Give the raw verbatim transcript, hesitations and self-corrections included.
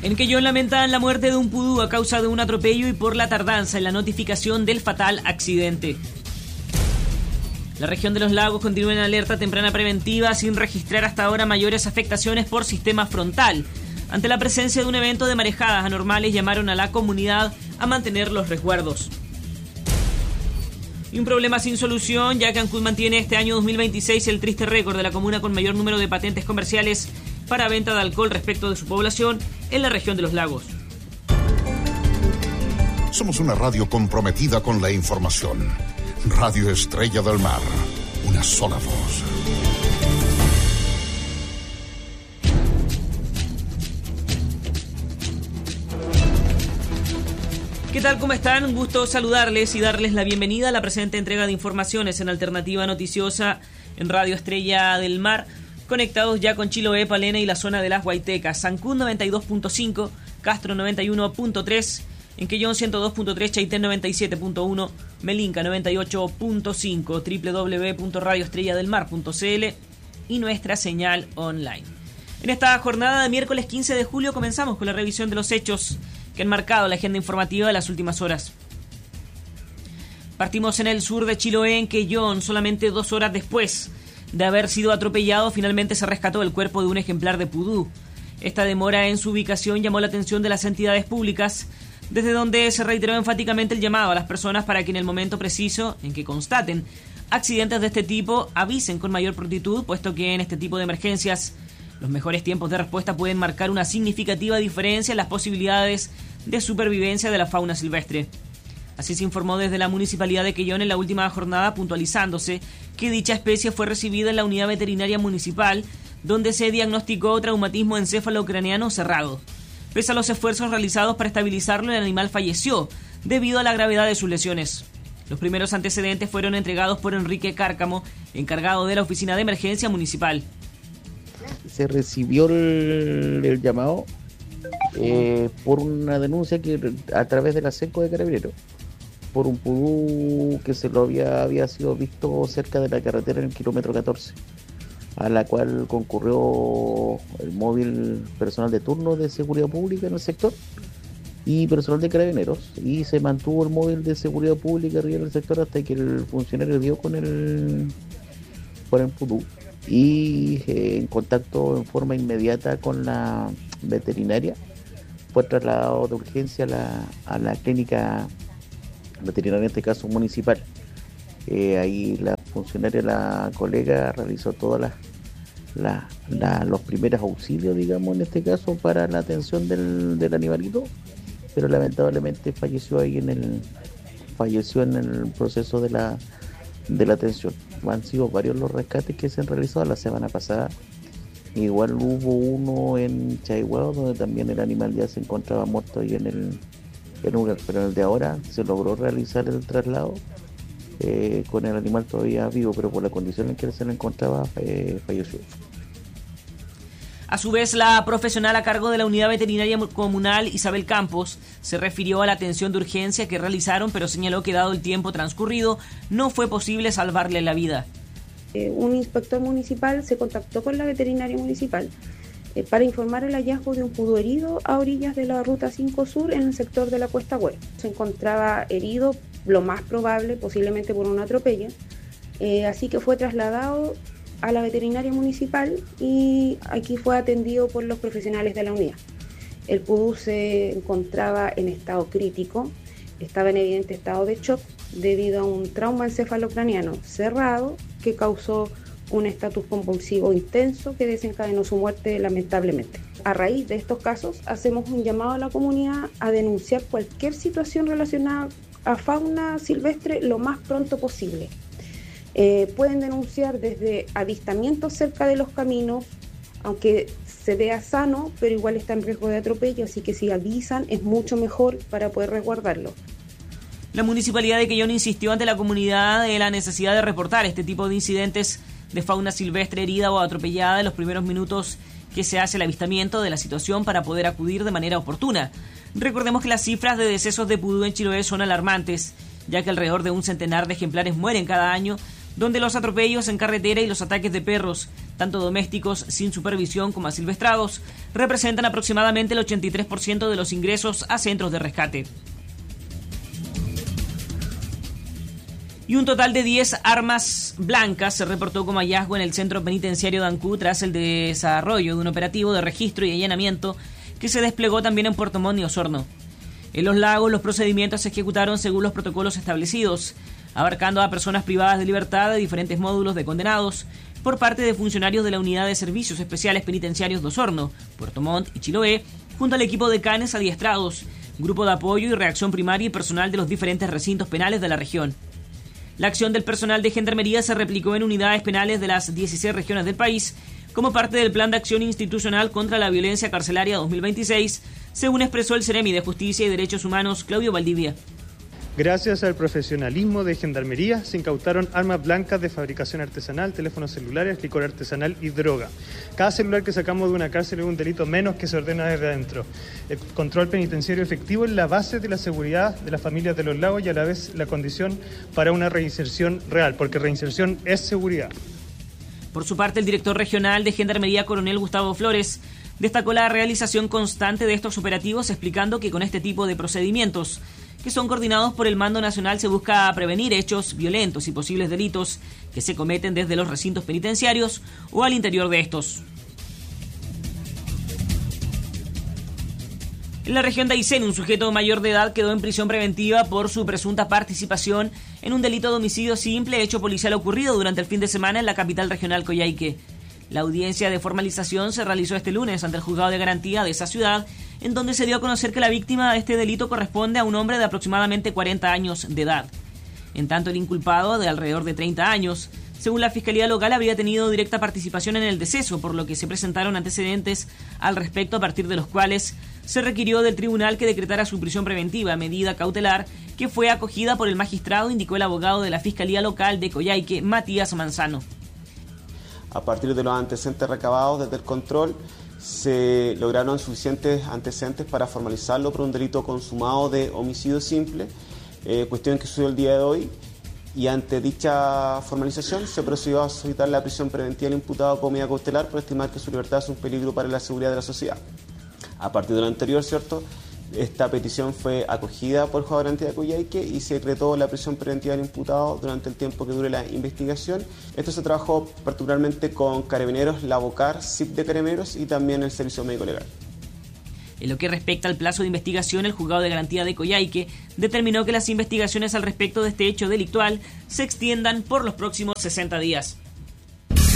En Quellón lamentan la muerte de un pudú a causa de un atropello y por la tardanza en la notificación del fatal accidente. La región de los lagos continúa en alerta temprana preventiva sin registrar hasta ahora mayores afectaciones por sistema frontal. Ante la presencia de un evento de marejadas anormales, llamaron a la comunidad a mantener los resguardos. Y un problema sin solución, ya que Ancud mantiene este año dos mil veintiséis el triste récord de la comuna con mayor número de patentes comerciales para venta de alcohol respecto de su población en la región de los lagos. Somos una radio comprometida con la información. Radio Estrella del Mar, una sola voz. ¿Qué tal? ¿Cómo están? Un gusto saludarles y darles la bienvenida a la presente entrega de informaciones en Alternativa Noticiosa en Radio Estrella del Mar, conectados ya con Chiloé, Palena y la zona de las Guaitecas. Ancud noventa y dos punto cinco, Castro noventa y uno punto tres, en Quellón ciento dos punto tres, Chaitén noventa y siete punto uno, Melinca noventa y ocho punto cinco, doble u doble u doble u punto radio estrella del mar punto c l y nuestra señal online. En esta jornada de miércoles quince de julio comenzamos con la revisión de los hechos que han marcado la agenda informativa de las últimas horas. Partimos en el sur de Chiloé, en Quellón. Solamente dos horas después de haber sido atropellado, finalmente se rescató el cuerpo de un ejemplar de pudú. Esta demora en su ubicación llamó la atención de las entidades públicas, desde donde se reiteró enfáticamente el llamado a las personas para que en el momento preciso en que constaten accidentes de este tipo avisen con mayor prontitud, puesto que en este tipo de emergencias los mejores tiempos de respuesta pueden marcar una significativa diferencia en las posibilidades de supervivencia de la fauna silvestre. Así se informó desde la Municipalidad de Quellón en la última jornada, puntualizándose que dicha especie fue recibida en la unidad veterinaria municipal, donde se diagnosticó traumatismo encéfalo-craneano cerrado. Pese a los esfuerzos realizados para estabilizarlo, el animal falleció debido a la gravedad de sus lesiones. Los primeros antecedentes fueron entregados por Enrique Cárcamo, encargado de la Oficina de Emergencia Municipal. Se recibió el, el llamado eh, por una denuncia que a través de la SECO de Carabineros por un pudú que se lo había, había sido visto cerca de la carretera en el kilómetro catorce, a la cual concurrió el móvil personal de turno de seguridad pública en el sector y personal de Carabineros, y se mantuvo el móvil de seguridad pública arriba en el sector hasta que el funcionario dio con el con el pudú y eh, en contacto en forma inmediata con la veterinaria fue trasladado de urgencia a la, a la clínica veterinaria, en este caso municipal. Eh, ahí la funcionaria, la colega, realizó todas las la, la, los primeros auxilios, digamos, en este caso para la atención del, del animalito, pero lamentablemente falleció ahí en el falleció en el proceso de la de la atención. Han sido varios los rescates que se han realizado la semana pasada. Igual hubo uno en Chaihuao, donde también el animal ya se encontraba muerto ahí en el, en el lugar, pero en el de ahora se logró realizar el traslado eh, con el animal todavía vivo, pero por la condición en que se lo encontraba eh, falleció. A su vez, la profesional a cargo de la unidad veterinaria comunal, Isabel Campos, se refirió a la atención de urgencia que realizaron, pero señaló que dado el tiempo transcurrido, no fue posible salvarle la vida. Eh, un inspector municipal se contactó con la veterinaria municipal eh, para informar el hallazgo de un pudú herido a orillas de la Ruta cinco Sur en el sector de la Cuesta Güell. Se encontraba herido, lo más probable, posiblemente por un atropello, eh, así que fue trasladado a la veterinaria municipal y aquí fue atendido por los profesionales de la unidad. El pudú se encontraba en estado crítico, estaba en evidente estado de shock debido a un trauma encefalocraniano cerrado que causó un estatus convulsivo intenso que desencadenó su muerte lamentablemente. A raíz de estos casos, hacemos un llamado a la comunidad a denunciar cualquier situación relacionada a fauna silvestre lo más pronto posible. Eh, pueden denunciar desde avistamientos cerca de los caminos, aunque se vea sano, pero igual está en riesgo de atropello, así que si avisan es mucho mejor para poder resguardarlo. La Municipalidad de Quellón insistió ante la comunidad de la necesidad de reportar este tipo de incidentes de fauna silvestre herida o atropellada en los primeros minutos que se hace el avistamiento de la situación para poder acudir de manera oportuna. Recordemos que las cifras de decesos de pudú en Chiloé son alarmantes, ya que alrededor de un centenar de ejemplares mueren cada año donde los atropellos en carretera y los ataques de perros, tanto domésticos sin supervisión como asilvestrados, representan aproximadamente el ochenta y tres por ciento de los ingresos a centros de rescate. Y un total de diez armas blancas se reportó como hallazgo en el centro penitenciario de Ancud tras el desarrollo de un operativo de registro y allanamiento que se desplegó también en Puerto Montt y Osorno. En Los Lagos, los procedimientos se ejecutaron según los protocolos establecidos, abarcando a personas privadas de libertad de diferentes módulos de condenados por parte de funcionarios de la Unidad de Servicios Especiales Penitenciarios de Osorno, Puerto Montt y Chiloé, junto al equipo de canes adiestrados, grupo de apoyo y reacción primaria y personal de los diferentes recintos penales de la región. La acción del personal de Gendarmería se replicó en unidades penales de las dieciséis regiones del país como parte del Plan de Acción Institucional contra la Violencia Carcelaria dos mil veintiséis, según expresó el Seremi de Justicia y Derechos Humanos, Claudio Valdivia. Gracias al profesionalismo de Gendarmería se incautaron armas blancas de fabricación artesanal, teléfonos celulares, licor artesanal y droga. Cada celular que sacamos de una cárcel es un delito menos que se ordena desde adentro. El control penitenciario efectivo es la base de la seguridad de las familias de Los Lagos y a la vez la condición para una reinserción real, porque reinserción es seguridad. Por su parte, el director regional de Gendarmería, coronel Gustavo Flores, destacó la realización constante de estos operativos, explicando que con este tipo de procedimientos, que son coordinados por el Mando Nacional, se busca prevenir hechos violentos y posibles delitos que se cometen desde los recintos penitenciarios o al interior de estos. En la región de Aysén, un sujeto mayor de edad quedó en prisión preventiva por su presunta participación en un delito de homicidio simple hecho policial ocurrido durante el fin de semana en la capital regional Coyhaique. La audiencia de formalización se realizó este lunes ante el juzgado de garantía de esa ciudad, en donde se dio a conocer que la víctima de este delito corresponde a un hombre de aproximadamente cuarenta años de edad. En tanto, el inculpado, de alrededor de treinta años, según la Fiscalía Local, habría tenido directa participación en el deceso, por lo que se presentaron antecedentes al respecto, a partir de los cuales se requirió del tribunal que decretara su prisión preventiva, medida cautelar que fue acogida por el magistrado, indicó el abogado de la Fiscalía Local de Coyhaique, Matías Manzano. A partir de los antecedentes recabados desde el control, se lograron suficientes antecedentes para formalizarlo por un delito consumado de homicidio simple, eh, cuestión que sucedió el día de hoy, y ante dicha formalización se procedió a solicitar la prisión preventiva del imputado como medida cautelar por estimar que su libertad es un peligro para la seguridad de la sociedad. A partir de lo anterior, ¿cierto?, esta petición fue acogida por el juzgado de garantía de Coyhaique y se decretó la prisión preventiva del imputado durante el tiempo que dure la investigación. Esto se trabajó particularmente con Carabineros, la Bocar, C I P de Carabineros y también el Servicio Médico Legal. En lo que respecta al plazo de investigación, el juzgado de garantía de Coyhaique determinó que las investigaciones al respecto de este hecho delictual se extiendan por los próximos sesenta días.